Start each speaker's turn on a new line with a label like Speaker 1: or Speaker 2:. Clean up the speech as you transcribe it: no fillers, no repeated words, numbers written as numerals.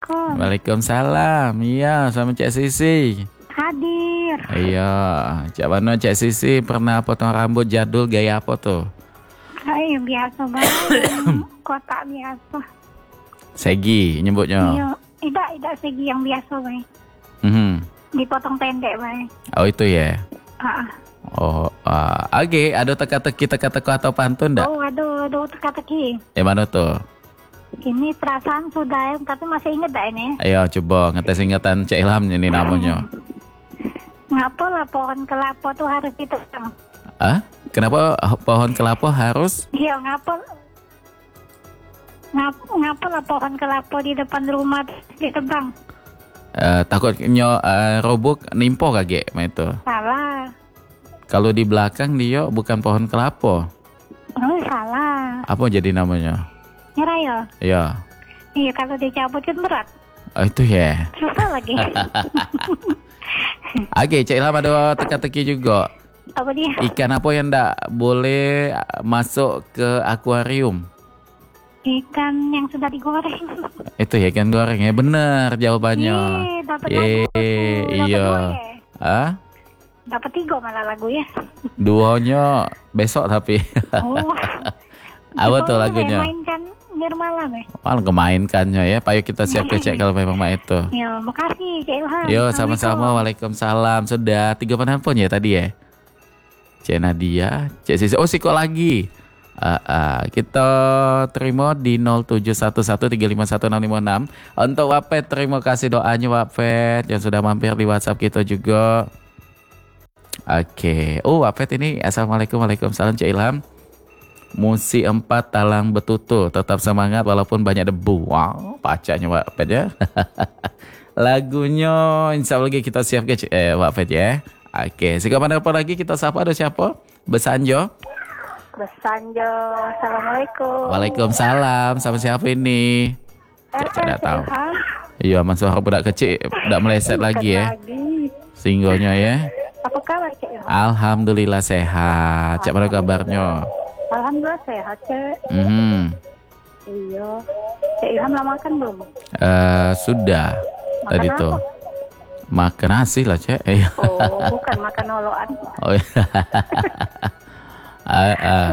Speaker 1: Assalamualaikum.
Speaker 2: Waalaikumsalam. Iya, sama Cik Sisi.
Speaker 1: Hadir.
Speaker 2: Iya, Cak mana Cik Sisi pernah potong rambut jadul gaya apa tuh?
Speaker 1: Ayo biasa banget. Kotak biasa.
Speaker 2: Segi nyebutnya.
Speaker 1: Iya, tidak segi yang biasa, Bay. Dipotong pendek, Bay.
Speaker 2: Oh itu ya.
Speaker 1: Ah.
Speaker 2: Oh, oke. Ada teka-teki atau pantun enggak?
Speaker 1: Oh, aduh, teka-teki.
Speaker 2: Yang mana tuh?
Speaker 1: Ini perasaan sudah, tapi masih inget tak ini?
Speaker 2: Ayo coba ngetes ingatan Cik Ilham ini namanya.
Speaker 1: Ngapa lah pohon kelapa tuh harus ditebang?
Speaker 2: Kenapa pohon kelapa harus?
Speaker 1: Iya, ngapa lah pohon kelapa di depan rumah ditebang?
Speaker 2: Takutnya robok nimpo kagak itu.
Speaker 1: Salah.
Speaker 2: Kalau di belakang dia bukan pohon kelapa.
Speaker 1: Oh, salah.
Speaker 2: Apa jadi namanya?
Speaker 1: Nyerah ya?
Speaker 2: Iya.
Speaker 1: Iya, kalau dicabut kan berat.
Speaker 2: Oh itu ya.
Speaker 1: Susah lagi.
Speaker 2: Oke, Cik Ilham ada teka-teki juga.
Speaker 1: Apa dia?
Speaker 2: Ikan apa yang enggak boleh masuk ke akuarium?
Speaker 1: Ikan yang sudah digoreng.
Speaker 2: Itu ya, ikan goreng ya. Bener jawabannya.
Speaker 1: Dapat lagu.
Speaker 2: Iya.
Speaker 1: Dapat 3 malah lagu ya.
Speaker 2: Duonya besok tapi.
Speaker 1: Oh.
Speaker 2: Apa tuh lagunya?
Speaker 1: Mainkan Nirmala, Bay.
Speaker 2: Malah kemainkannya ya. Pak, yuk kita siap cek kalau memang itu.
Speaker 1: Ya, makasih Cik Ilham.
Speaker 2: Yo, sama-sama. Waalaikumsalam. Sudah 3 penelpon ya tadi ya. Cik Nadia, Cik Sisi. Oh, Siko lagi. Kita terima di 0711351656. Untuk Wapet, terima kasih doanya Wapet yang sudah mampir di WhatsApp kita juga. Oke. Oh, Wapet ini. Assalamualaikum. Waalaikumsalam Cik Ilham. Musi 4 talang betutu, tetap semangat walaupun banyak debu. Wow, pacanya Wapet ya. Lagunya insya Allah kita siap ke Wapet ya. Oke, sekarang apa lagi kita sapa ada siapa? Besanjo.
Speaker 1: Assalamualaikum.
Speaker 2: Waalaikumsalam. Sama siapa ini? Tidak tahu. Iya, Mansuhar budak kecil, budak meleset lagi ya. Singgonya ya.
Speaker 1: Apa kabar Cik Ilham?
Speaker 2: Alhamdulillah sehat. Cak mana kabarnya?
Speaker 1: Alhamdulillah sehat, Cik. Iya. Cik Ilham lama makan belum?
Speaker 2: Sudah.
Speaker 1: Makan
Speaker 2: Tadi
Speaker 1: apa?
Speaker 2: tuh. Makan nasi lah, Cek.
Speaker 1: Oh, bukan makan oloan.
Speaker 2: Oh iya.